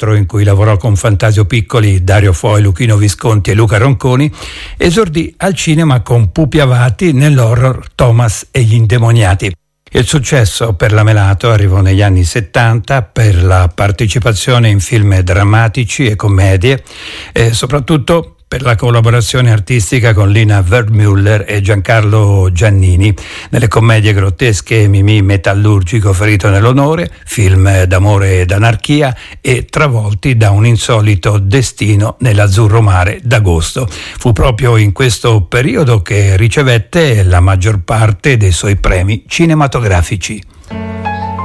teatro in cui lavorò con Fantasio Piccoli, Dario Fo, Luchino Visconti e Luca Ronconi, esordì al cinema con Pupi Avati nell'horror Thomas e gli indemoniati. Il successo per la Melato arrivò negli anni 70 per la partecipazione in film drammatici e commedie e soprattutto per la collaborazione artistica con Lina Wertmüller e Giancarlo Giannini nelle commedie grottesche Mimì Metallurgico ferito nell'onore, film d'amore ed anarchia e Travolti da un insolito destino nell'azzurro mare d'agosto. Fu proprio in questo periodo che ricevette la maggior parte dei suoi premi cinematografici.